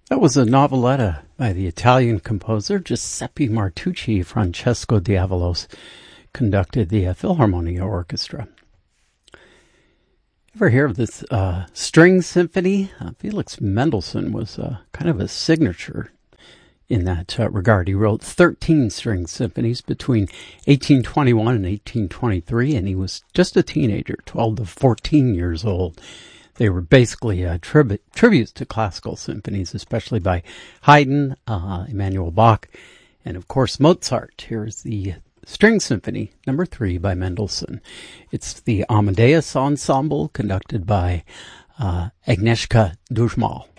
That was a noveletta by the Italian composer Giuseppe Martucci. Francesco Diavalos conducted the Philharmonia Orchestra. Ever hear of this string symphony? Felix Mendelssohn was kind of a signature in that regard. He wrote 13 string symphonies between 1821 and 1823, and he was just a teenager, 12 to 14 years old. They were basically tributes to classical symphonies, especially by Haydn, Emanuel Bach, and of course Mozart. Here's the String Symphony No. 3 by Mendelssohn. It's the Amadeus Ensemble conducted by Agnieszka Dujmal.